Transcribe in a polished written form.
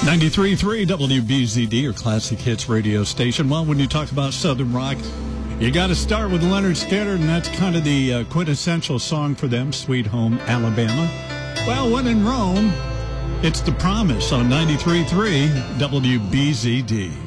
93.3 WBZD, your classic hits radio station. Well, when you talk about Southern rock, you got to start with Leonard Skinner, and that's kind of the quintessential song for them, Sweet Home Alabama. Well, when in Rome, it's The Promise on 93.3 WBZD.